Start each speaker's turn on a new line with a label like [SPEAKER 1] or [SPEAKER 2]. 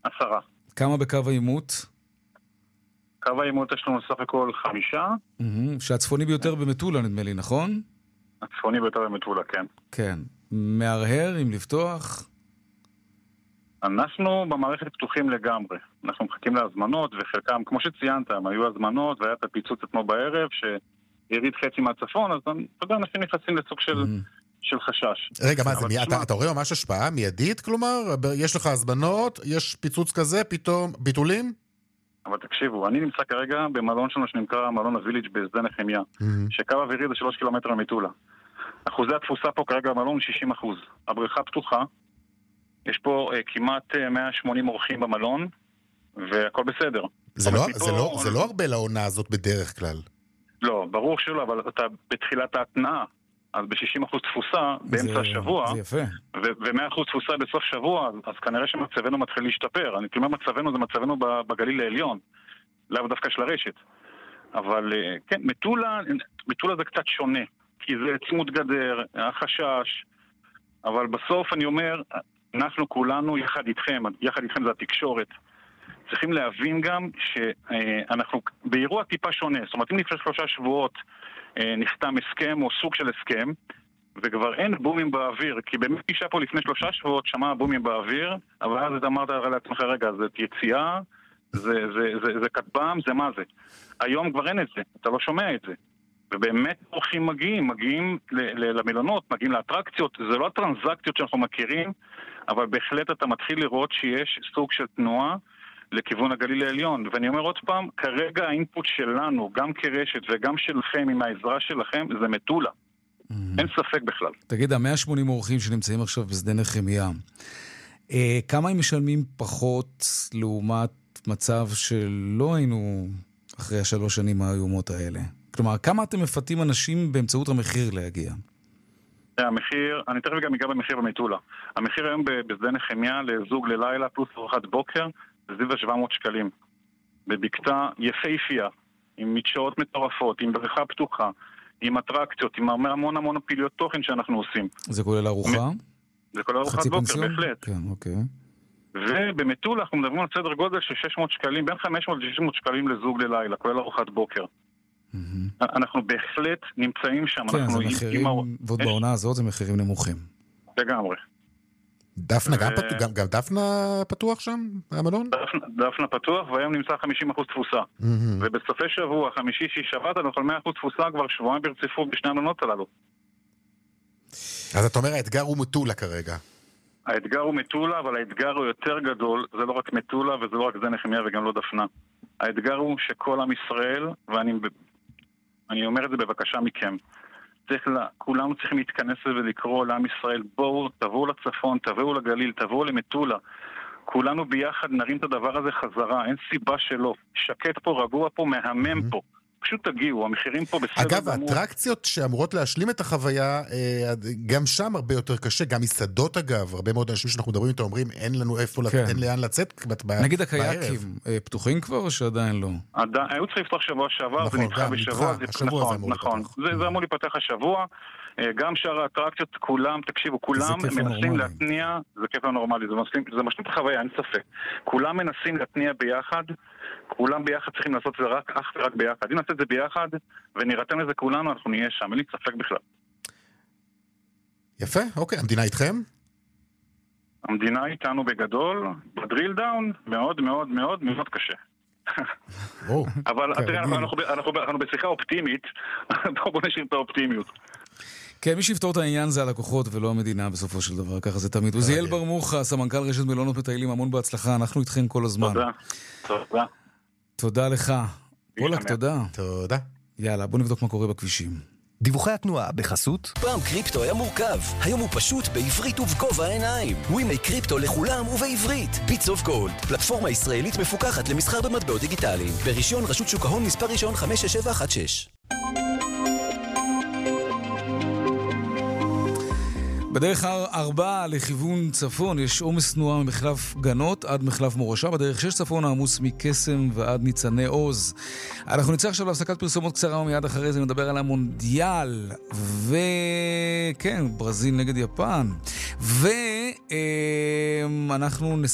[SPEAKER 1] 10.
[SPEAKER 2] כמה בקו העימות?
[SPEAKER 1] קו העימות יש לנו סך הכל 5.
[SPEAKER 2] שהצפוני ביותר במטולה נדמה לי, נכון?
[SPEAKER 1] הצפוני ביותר במטולה, כן.
[SPEAKER 2] כן. מהרהר אם לפתוח?
[SPEAKER 1] אנחנו במערכת פתוחים לגמרי. אנחנו מחכים להזמנות, וחלקם, כמו שציינת, היו הזמנות, והיה את הפיצוץ אתמול בערב, שיריד חצי מהצפון, אז אתה יודע, אנשים נכנסים לסוג של חשש.
[SPEAKER 3] רגע, מה זה, אתה רואה ממש השפעה מיידית? כלומר, יש לך הזמנות, יש פיצוץ כזה, פתאום ביטולים?
[SPEAKER 1] אבל תקשיבו, אני נמצא כרגע במלון שלנו שנקרא מלון הוויליג' בשדה נחמיה, שקו אווירי זה 3 קילומטר ממטולה. אחוזי התפוסה פה כרגע במלון 60%. הבריכה פתוחה, יש פה כמעט 180 אורחים במלון, והכל בסדר.
[SPEAKER 3] זה לא הרבה לעונה הזאת בדרך כלל.
[SPEAKER 1] לא, ברור שלא, אבל אתה בתחילת ההתנאה, אז ב-60% תפוסה באמצע השבוע, ו-100% תפוסה בסוף שבוע, אז כנראה שמצבנו מתחיל להשתפר. אני כלומר מצבנו זה מצבנו בגליל העליון, לאו דווקא של הרשת. אבל כן, מטולה זה קצת שונה, כי זה צמוד גדר, החשש, אבל בסוף אני אומר, אנחנו כולנו יחד איתכם זה התקשורת. צריכים להבין גם שאנחנו באירוע טיפה שונה. זאת אומרת, אם לפני 3 שבועות נחתם הסכם או סוג של הסכם, וכבר אין בומים באוויר, כי באמת אישה פה לפני 3 שבועות שמעה בומים באוויר, אבל אז אתה אמרת לעצמך, רגע, זה יציאה, זה כתבם, זה מה זה. היום כבר אין את זה, אתה לא שומע את זה. ובאמת אורחים מגיעים למלונות, מגיעים לאטרקציות, זה לא הטרנזקציות שאנחנו מכירים, אבל בהחלט אתה מתחיל לראות שיש סוג של תנועה לכיוון הגליל העליון. ואני אומר עוד פעם, כרגע האינפוט שלנו, גם כרשת וגם שלכם, עם העזרה שלכם, זה מטולה. אין ספק בכלל.
[SPEAKER 2] תגיד, 180 אורחים שנמצאים עכשיו בשדה נחמיה, כמה הם משלמים פחות לעומת מצב שלא היינו אחרי 3 שנים האיומות האלה? כלומר, כמה אתם מפתים אנשים באמצעות המחיר להגיע?
[SPEAKER 1] המחיר, אני תכף גם אגע במחיר במטולה. המחיר היום בשדה נחמיה לזוג ללילה פלוס ארוחת בוקר, זה סביב 700 שקלים. בבקתה יפהפייה, עם מדשאות מטורפות, עם בריכה פתוחה, עם אטרקציות, עם המון פעילויות תוכן שאנחנו עושים.
[SPEAKER 2] זה כולל ארוחה?
[SPEAKER 1] זה כולל ארוחת בוקר, בהחלט.
[SPEAKER 2] כן, אוקיי.
[SPEAKER 1] ובמטולה אנחנו מדברים על סדר גודל של 600 שקלים, בין 500 ל-600 שקלים לזוג ללילה, כולל ארוחת בוקר. אנחנו בהחלט נמצאים שם.
[SPEAKER 2] כן, זה מחירים, ועוד בעונה הזאת זה מחירים נמוכים.
[SPEAKER 1] לגמרי.
[SPEAKER 3] דפנה, גם דפנה פתוח שם, המלון?
[SPEAKER 1] דפנה פתוח, והיום נמצא 50% תפוסה. ובסופי שבוע, 5-6 שבת, אנחנו על 100% תפוסה כבר שבועיים ברציפות בשני המלונות הללו.
[SPEAKER 3] אז אתה אומר, האתגר הוא מטולה כרגע.
[SPEAKER 1] האתגר הוא מטולה, אבל האתגר הוא יותר גדול, זה לא רק מטולה וזה לא רק שדה נחמיה וגם לא דפנה. האתגר הוא שכל עם ישראל, ואני אומר את זה בבקשה מכם, כולנו צריכים להתכנס ולקרוא לעם ישראל, בואו, תבואו לצפון, תבואו לגליל, תבואו למטולה, כולנו ביחד נרים את הדבר הזה חזרה, אין סיבה שלא, שקט פה, רגוע פה, מהמם פה, פשוט תגיעו, המחירים פה בסדר.
[SPEAKER 3] אגב, האטרקציות שאמורות להשלים את החוויה, גם שם הרבה יותר קשה, גם מסעדות אגב, הרבה מאוד אנשים שאנחנו מדברים איתו אומרים, אין לנו איפה, אין לאן לצאת בערב.
[SPEAKER 2] נגיד הקייקים, פתוחים כבר או שעדיין לא?
[SPEAKER 1] היו צריכים לפתוח שבוע שעבר, זה נדחה בשבוע, נכון, זה אמור להיפתח השבוע, גם שאר האטרקציות, כולם, תקשיבו, כולם מנסים להתניע, זה כיף הנורמלי, זה משלים את החוויה, אין ספק. כולם מנסים להתניע ביחד, כולם ביחד צריכים לעשות את זה אך ורק ביחד. אם נעשה את זה ביחד ונראיתם לזה כולנו, אנחנו נהיה שם, אין לי ספק בכלל.
[SPEAKER 3] יפה, אוקיי, המדינה איתכם?
[SPEAKER 1] המדינה איתנו בגדול, בדריל דאון, מאוד מאוד מאוד מאוד קשה. אבל תראה, אנחנו בשיחה אופטימית, בואו נשאיר את האופטימיות.
[SPEAKER 2] כן, מי שיפתור את העניין זה הלקוחות ולא המדינה בסופו של דבר, ככה זה תמיד. עוזיאל ברמוך, סמנכ"ל רשת מלונות מטיילים, המון בהצלחה, אנחנו איתכם כל הזמן.
[SPEAKER 1] תודה.
[SPEAKER 2] תודה לך. פולק, תודה.
[SPEAKER 3] תודה.
[SPEAKER 2] יאללה, בוא נבדוק מה קורה בכבישים.
[SPEAKER 4] דיווחי התנועה בחסות. פעם קריפטו היה מורכב, היום הוא פשוט בעברית ובגובה העיניים. ווימי קריפטו לכולם ובעברית. ביטס אוף גולד, פלטפורמה ישראלית מפוקחת למסחר במטבעות דיגיטליים. ברישיון רשות שוק ההון מספר ראשון 56716.
[SPEAKER 2] בדרך 4 לכיוון צפון יש עומס תנועה ממחלף גנות עד מחלף מורשה, בדרך 6 צפון העמוס מקסם ועד ניצני עוז. אנחנו נצא עכשיו להפסקת פרסומות קצרה ומיד אחרי זה נדבר על המונדיאל, וכן, ברזיל נגד יפן, ואנחנו